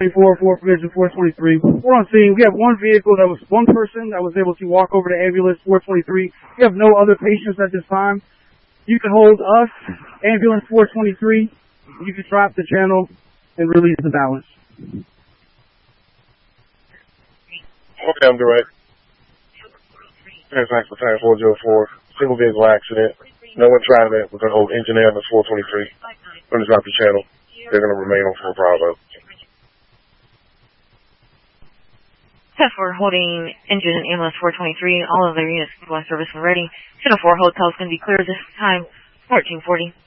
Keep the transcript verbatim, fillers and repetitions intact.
twenty-four, four Provision four twenty-three. We're on scene. We have one vehicle that was one person that was able to walk over to ambulance four twenty-three. We have no other patients at this time. You can hold us, ambulance four twenty-three. You can drop the channel and release the balance. Okay, I'm direct. Transact for time four zero four. Single vehicle accident. No one driving it. We're going to hold engine ambulance four twenty-three. We're going to drop the channel. They're going to remain on four Bravo. Test for holding engine and ambulance four twenty-three. All of their units, one service and ready. ten oh four hotel is going to be clear this time, fourteen forty.